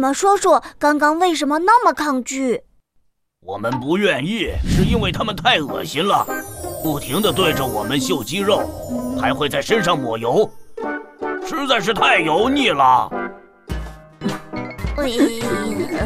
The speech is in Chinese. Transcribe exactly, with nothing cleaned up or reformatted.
们说说刚刚为什么那么抗拒？ 我们不愿意，是因为他们太恶心了，不停地对着我们秀肌肉，还会在身上抹油，实在是太油腻了。 哎